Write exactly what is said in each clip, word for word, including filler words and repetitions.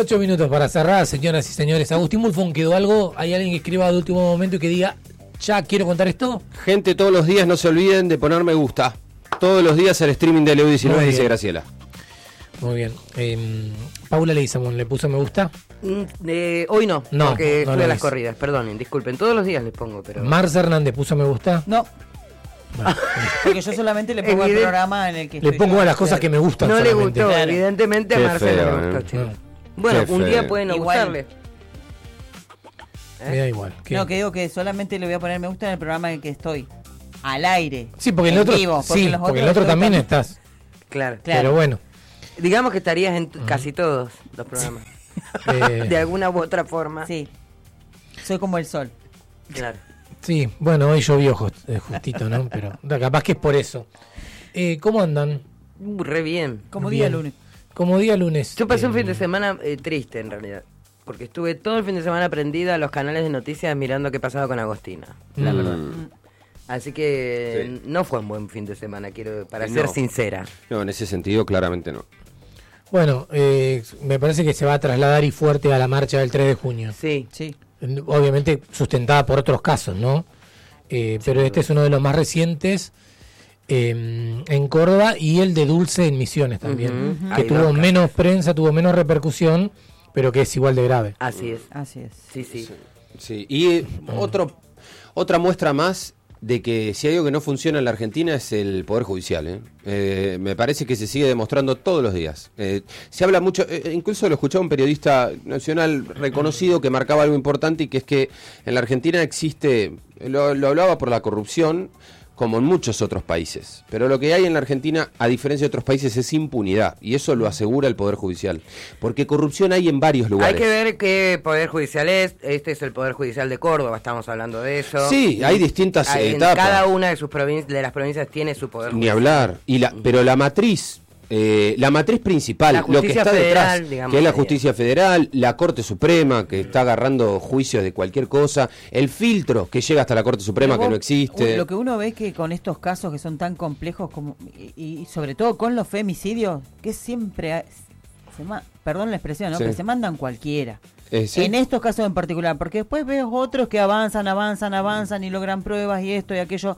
Ocho minutos para cerrar, señoras y señores. Agustín Mulfón, ¿quedó algo? ¿Hay alguien que escriba de último momento y que diga, ya quiero contar esto? Gente, todos los días no se olviden de poner me gusta. Todos los días el streaming de Leo diecinueve, dice Graciela. Muy bien. Eh, Paula Leguizamón, ¿le puso me gusta? Mm, eh, hoy no, no porque no estuve a las hice. corridas, perdonen, disculpen. Todos los días les pongo, pero... Marce Hernández, ¿puso me gusta? No. Bueno. Porque yo solamente le pongo el Evidente. programa en el que Le estoy pongo yo. a las cosas que me gustan No solamente. le gustó, Claro. evidentemente a Qué Marcelo feo, le gustó, eh. chicos. No. Bueno, Qué un día feo. puede no Igual. gustarle. Me da igual. ¿Qué? No, que digo que solamente le voy a poner me gusta en el programa en el que estoy. Al aire. Sí, porque el en otro, vivo, sí, los porque el otros otro también estoy estás. Claro. Claro. Pero bueno. Digamos que estarías en t- casi todos los programas. eh, De alguna u otra forma. Sí. Soy como el sol. Claro. sí, bueno, hoy llovió just- eh, justito, ¿no? Pero da, capaz que es por eso. Eh, ¿Cómo andan? Uh, re bien. Como Bien. día lunes. Como día lunes. Yo pasé un eh, fin de semana eh, triste en realidad. Porque estuve todo el fin de semana prendida a los canales de noticias mirando qué pasaba con Agostina. La Mm. verdad. Así que Sí. no fue un buen fin de semana, quiero para No. ser sincera. No, en ese sentido, claramente no. Bueno, eh, me parece que se va a trasladar y fuerte a la marcha del tres de junio. Sí. Sí. Obviamente sustentada por otros casos, ¿no? Eh, pero este es uno de los más recientes eh, en Córdoba y el de Dulce en Misiones también, Ujú. que Hay tuvo dos casos. menos prensa, tuvo menos repercusión, pero que es igual de grave. Así es. Así es. Sí, sí. Sí, y eh, otro, otra muestra más de que si hay algo que no funciona en la Argentina es el Poder Judicial. ¿eh? Eh, me parece que se sigue demostrando todos los días. Eh, se habla mucho, eh, incluso lo escuchaba un periodista nacional reconocido que marcaba algo importante, y que es que en la Argentina existe, lo, lo hablaba por la corrupción, como en muchos otros países. Pero lo que hay en la Argentina, a diferencia de otros países, es impunidad. Y eso lo asegura el Poder Judicial. Porque corrupción hay en varios lugares. Hay que ver qué Poder Judicial es. Este es el Poder Judicial de Córdoba, estamos hablando de eso. Sí, hay distintas Hay- en etapas. Cada una de sus provincias, de las provincias tiene su Poder Ni Judicial. hablar. Y la, pero la matriz, eh, la matriz principal, La lo que justicia está federal, detrás, digamos, que es la sería. justicia federal, la Corte Suprema, que está agarrando juicios de cualquier cosa, el filtro que llega hasta la Corte Suprema, Pero que no vos, existe. Lo que uno ve es que con estos casos que son tan complejos como y, y sobre todo con los femicidios, que siempre ha- se ma- perdón la expresión, ¿no? Sí. Pero se mandan cualquiera. Eh, sí. En estos casos en particular, porque después veo otros que avanzan, avanzan, avanzan y logran pruebas y esto y aquello.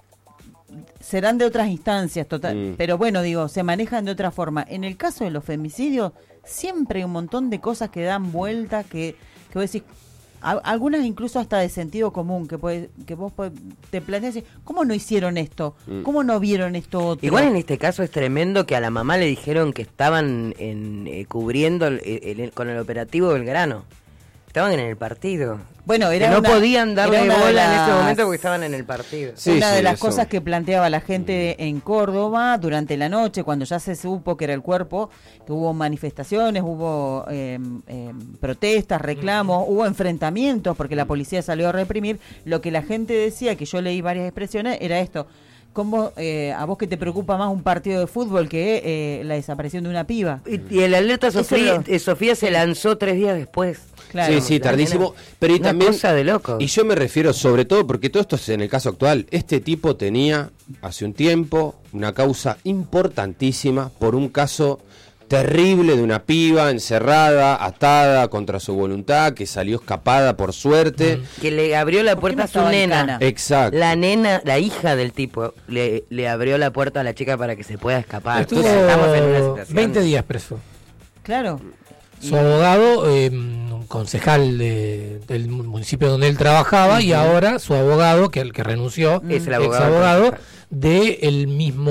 Serán de otras instancias, total, Mm. pero bueno, digo, se manejan de otra forma. En el caso de los femicidios, siempre hay un montón de cosas que dan vueltas, que, que vos decís, a- algunas incluso hasta de sentido común, que puede, que vos podés- te planteas, decir, ¿cómo no hicieron esto? Mm. ¿Cómo no vieron esto otro? Igual en este caso es tremendo que a la mamá le dijeron que estaban en, eh, cubriendo el- el- el- con el operativo Belgrano. Estaban en el partido. Bueno, era Que no una- podían darle era una de bola en ese las- momento porque estaban en el partido. Sí, Una sí, de las eso. cosas que planteaba la gente en Córdoba durante la noche, cuando ya se supo que era el cuerpo, que hubo manifestaciones, hubo eh, eh, protestas, reclamos, hubo enfrentamientos porque la policía salió a reprimir, lo que la gente decía, que yo leí varias expresiones, era esto. ¿Cómo eh, a vos que te preocupa más un partido de fútbol que eh, la desaparición de una piba? Y, y el atleta Eso Sofía, lo- eh, Sofía se lanzó tres días después. Claro. Sí, sí, La tardísimo. nena- Pero y una también, cosa de loco. y yo me refiero sobre todo, porque todo esto es en el caso actual, este tipo tenía hace un tiempo una causa importantísima por un caso terrible de una piba encerrada, atada contra su voluntad, que salió escapada por suerte. Que le abrió la ¿Por qué puerta no a su estaba en nena. Cana? Exacto. La nena, la hija del tipo, le, le abrió la puerta a la chica para que se pueda escapar. Estuvo Entonces, estamos en una situación. veinte días preso. Claro. Su abogado, eh, un concejal de- del municipio donde él trabajaba, y ahora su abogado, que el que renunció, Es el ex abogado abogado concejal. del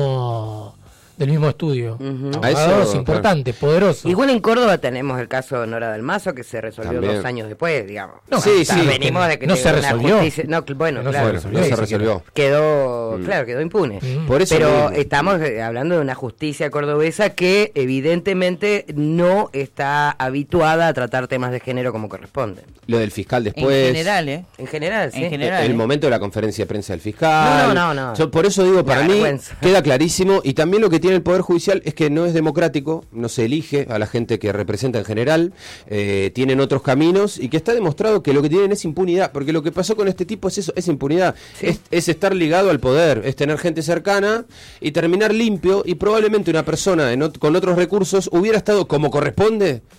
mismo del mismo estudio. Ujú. Abogados Eso, importantes, poderosos. Igual en Córdoba tenemos el caso de Nora Dalmazo, que se resolvió También. dos años después, digamos. No, Sí, O sea, sí, venimos de que no te- se una resolvió. justicia- no, cl- bueno, No se claro. Bueno, resolvió, no se ni resolvió. Quedó, Mm. claro, quedó impune. Mm. Por eso Pero mismo. estamos eh, hablando de una justicia cordobesa que evidentemente no está habituada a tratar temas de género como corresponde. Lo del fiscal después. En general, ¿eh? En general, sí. En general. El ¿eh? momento de la conferencia de prensa del fiscal. No, no, no, no. Yo por eso digo, para Una mí vergüenza. queda clarísimo. Y también lo que tiene el Poder Judicial es que no es democrático, no se elige a la gente que representa en general, eh, tienen otros caminos, y que está demostrado que lo que tienen es impunidad. Porque lo que pasó con este tipo es eso, es impunidad. Sí. Es, es estar ligado al poder, es tener gente cercana y terminar limpio. Y probablemente una persona en ot- con otros recursos hubiera estado como corresponde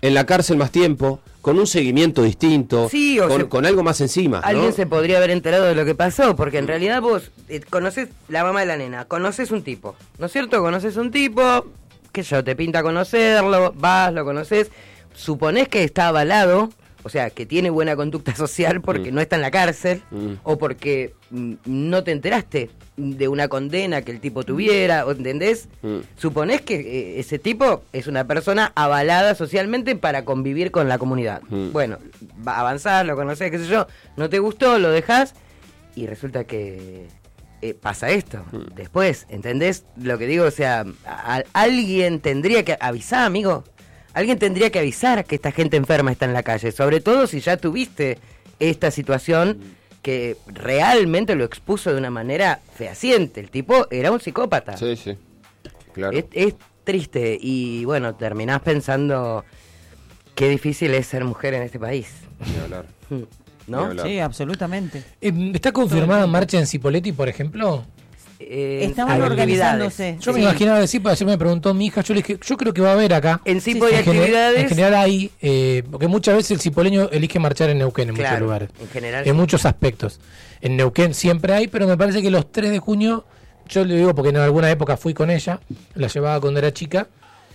en la cárcel más tiempo, con un seguimiento distinto, Sí, o con, se- con algo más encima. Alguien ¿no? se podría haber enterado de lo que pasó, porque en realidad vos eh, conoces la mamá de la nena, conoces un tipo, ¿no es cierto? Conoces un tipo, que yo, te pinta conocerlo, vas, lo conoces, suponés que está avalado, o sea, que tiene buena conducta social porque Mm. no está en la cárcel, Mm. o porque mm, no te enteraste de una condena que el tipo tuviera, ¿o ¿entendés? Mm. Suponés que eh, ese tipo es una persona avalada socialmente para convivir con la comunidad. Mm. Bueno, va a avanzar, lo conocés, qué sé yo, no te gustó, lo dejás y resulta que eh, pasa esto. Mm. Después, ¿entendés lo que digo? O sea, a- alguien tendría que avisar, amigo. Alguien tendría que avisar que esta gente enferma está en la calle, sobre todo si ya tuviste esta situación que realmente lo expuso de una manera fehaciente. El tipo era un psicópata. Sí, sí. Claro. Es, es triste y bueno, terminás pensando qué difícil es ser mujer en este país. Ni hablar. ¿No? Ni hablar. Sí, absolutamente. Eh, ¿Está confirmada marcha en Cipolletti, por ejemplo? Eh, Estaban actividades. organizándose. Yo me Sí. imaginaba decir, porque ayer me preguntó mi hija, yo le dije, yo creo que va a haber acá. En Cipo hay En gene- actividades. En general hay, eh, porque muchas veces el cipoleño elige marchar en Neuquén en muchos Claro, lugares. en general En sí. muchos aspectos. En Neuquén siempre hay, pero me parece que los tres de junio, yo le digo porque en alguna época fui con ella, la llevaba cuando era chica,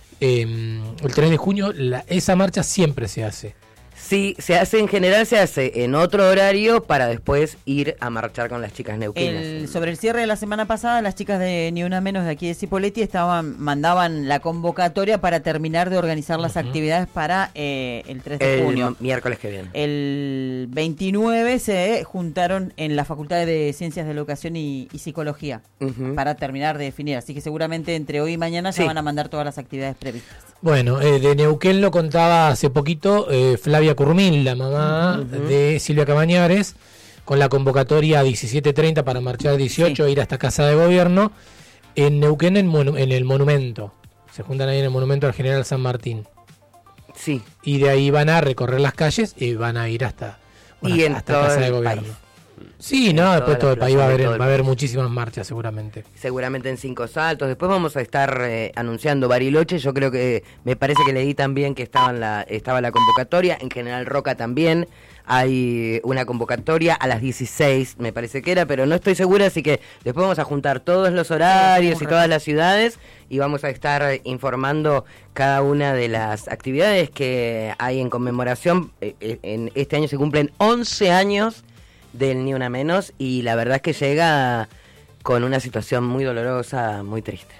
eh, el tres de junio, la- esa marcha siempre se hace. Sí, se hace en general, se hace en otro horario para después ir a marchar con las chicas neuquinas. El, sobre el cierre de la semana pasada, las chicas de Ni Una Menos de aquí de Cipolletti estaban, mandaban la convocatoria para terminar de organizar las actividades para eh, el tres de El junio. miércoles que viene. El veintinueve se juntaron en la Facultad de Ciencias de la Educación y, y Psicología Ujú. para terminar de definir. Así que seguramente entre hoy y mañana Sí. ya van a mandar todas las actividades previstas. Bueno, eh, de Neuquén lo contaba hace poquito eh, Flavia Curmín, la mamá de Silvia Cabañares, con la convocatoria a diecisiete treinta para marchar dieciocho e ir hasta Casa de Gobierno, en Neuquén en, monu- en el Monumento. Se juntan ahí en el Monumento al General San Martín. Sí. Y de ahí van a recorrer las calles y van a ir hasta, bueno, Y hasta, en hasta todo Casa de el Gobierno. país. Sí, En no, toda después la todo el país va a plaza de haber, todo el va a haber país. muchísimas marchas seguramente. Seguramente en Cinco Saltos. Después vamos a estar eh, anunciando Bariloche. Yo creo que, me parece que leí también que estaba, en la, estaba la convocatoria. En General Roca también hay una convocatoria a las dieciséis, me parece que era, pero no estoy segura, así que después vamos a juntar todos los horarios y todas las ciudades y vamos a estar informando cada una de las actividades que hay en conmemoración. Eh, eh, en este año se cumplen once años del Ni Una Menos y la verdad es que llega con una situación muy dolorosa, muy triste.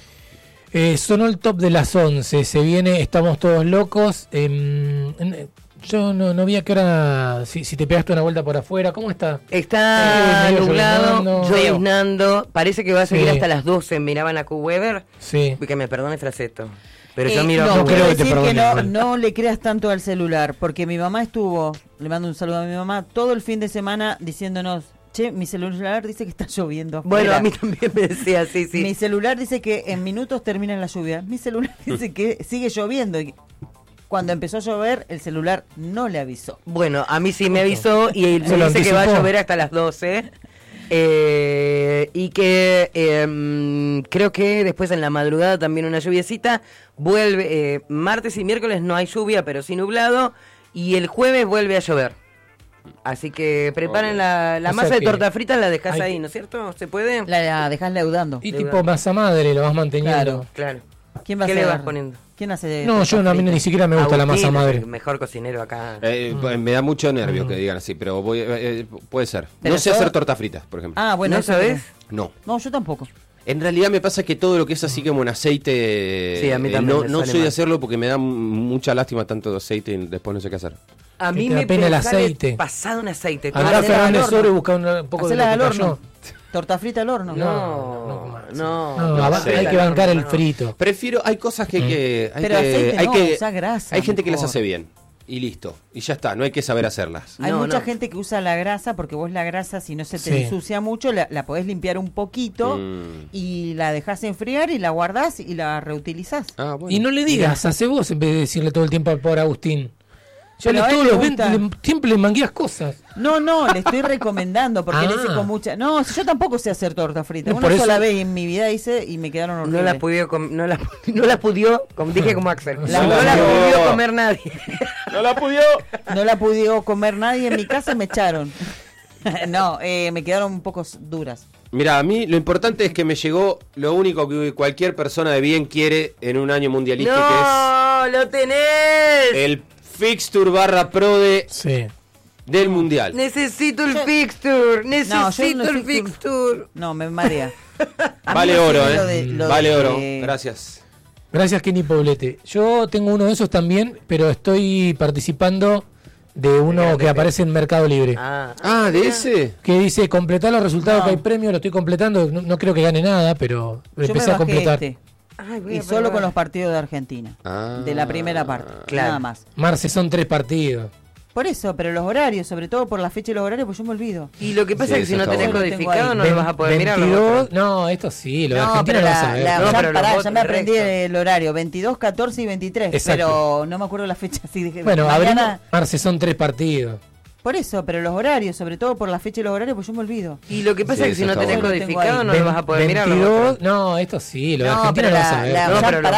Eh, sonó el top de las once, se viene Estamos Todos Locos. em, en- yo no, no vi a qué hora, si, si te pegaste una vuelta por afuera, ¿cómo está? Está Sí, medio nublado, lloviznando. lloviznando, parece que va a seguir Sí. hasta las doce, miraban a Q-Weber, Sí. que me perdone Fraceto, pero Eh, yo miro no, a no Q-Weber. creo quiero que te decir que perdone no, igual. no le creas tanto al celular, porque mi mamá estuvo, le mando un saludo a mi mamá, todo el fin de semana diciéndonos, che, mi celular dice que está lloviendo afuera. Bueno, a mí también me decía, sí, sí. Mi celular dice que en minutos termina la lluvia. Mi celular dice que sigue lloviendo. Y cuando empezó a llover, el celular no le avisó. Bueno, a mí sí me avisó y Se me lo dice que va a anticipó. llover hasta las doce. Eh, y que eh, creo que después en la madrugada también una lluviecita. Vuelve, eh, martes y miércoles no hay lluvia, pero sí nublado. Y el jueves vuelve a llover. Así que preparen Ok. la, la O sea masa de que torta frita, la dejas hay ahí, que- ¿no es cierto? ¿Se puede? La, la dejás leudando. Y De tipo verdad. masa madre, lo vas manteniendo. Claro. Claro. ¿Quién va a ¿Qué le hacer? vas poniendo? ¿Quién hace de No, yo torta a mí frita? ni siquiera me gusta la masa Agustín, madre. el mejor cocinero acá. Eh, pues, Me da mucho nervio que digan así, pero voy, eh, eh, puede ser. Pero No sé yo- hacer tortas fritas, por ejemplo. Ah, bueno, ¿No eso sabés? No. No, yo tampoco. En realidad me pasa que todo lo que es así como en aceite, Sí, a mí eh, también no, me no sale soy de mal. hacerlo porque me da m- mucha lástima tanto de aceite y después no sé qué hacer. A Que mí te da me pena el sale aceite. pasado en aceite. Andá a Todo- Hacela Fernández al horno. Oro y busca un, un poco de Hacela lo al que horno. cayó. Torta frita al horno. No, no, No, no, aba- sé. hay que bancar el frito. Prefiero, hay cosas que hay que... Hay Pero que, aceite hay no, que- usa grasa hay gente que las mejor. hace bien y listo. Y ya está, no hay que saber hacerlas. Hay No, mucha no. gente que usa la grasa porque vos la grasa, si no se te Sí. ensucia mucho, la, la podés limpiar un poquito Mm. y la dejás enfriar y la guardás y la reutilizás. Ah, bueno. Y no le digas, hace vos en vez de decirle todo el tiempo al pobre Agustín. Ya Pero le a él todos le los gusta. ven- le- siempre le mangueas cosas. No, no, le estoy recomendando porque Ah. le hice con mucha. No, si yo tampoco sé hacer torta frita. No, Una por sola eso- vez en mi vida hice y me quedaron horribles. No la pudió, com- no la, no la pudió, como dije como Axel, La no la pudió. pudió comer nadie. ¡No la pudió! No la pudo comer nadie en mi casa y me echaron. No, eh, me quedaron un poco s- duras. Mira, a mí lo importante es que me llegó lo único que cualquier persona de bien quiere en un año mundialista, ¡No! ¡Lo tenés! que es el Fixture barra Prode Sí. del Mundial. Necesito el fixture, No, yo necesito no el fixture- fixture. No, me marea. A mí Vale no oro, sirve ¿eh? lo de- lo vale de- oro. Gracias. Gracias, Kenny Poblete. Yo tengo uno de esos también, pero estoy participando de uno que aparece en Mercado Libre. Ah, Ah, ¿de ese? Que dice completar los resultados No. que hay premio, lo estoy completando. No, no creo que gane nada, pero Yo me empecé a bajé completar. este. ay, voy Y a solo probar. con los partidos de Argentina. Ah. De la primera parte. Claro. Nada más. Marce, son tres partidos. Por eso, pero los horarios, sobre todo por la fecha y los horarios, pues yo me olvido. Y lo que pasa Sí, es que si eso no está tenés bueno. codificado Tengo no Ven- lo vas a poder mirar. los veintidós, otros. no, esto sí, lo de No, Argentina pero lo vas a la, ver. la- No, ya, pero los pará, votos ya me aprendí restan. el horario, veintidós, catorce y veintitrés, Exacto. pero no me acuerdo la fecha. Así dije, Bueno, mañana, abrimos, Marce, son tres partidos. por eso, pero los horarios, sobre todo por la fecha y los horarios, pues yo me olvido. Y lo que pasa Sí, es que si eso no está tenés bueno. codificado no Ven- lo vas a poder mirar. los veintidós, otros. no, esto sí, lo de No, Argentina pero lo vas la- a ver. la- No, ya, pero los pará,